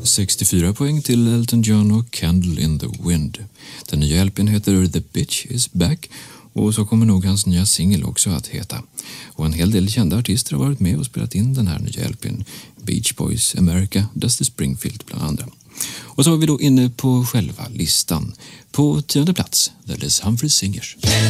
64 poäng till Elton John och Candle in the Wind. Den nya LP:n heter The Bitch is Back och så kommer nog hans nya singel också att heta. Och en hel del kända artister har varit med och spelat in den här nya LP:n. Beach Boys, America, Dusty Springfield bland andra. Och så var vi då inne på själva listan. På 10:e plats, The Les Humphreys Singers.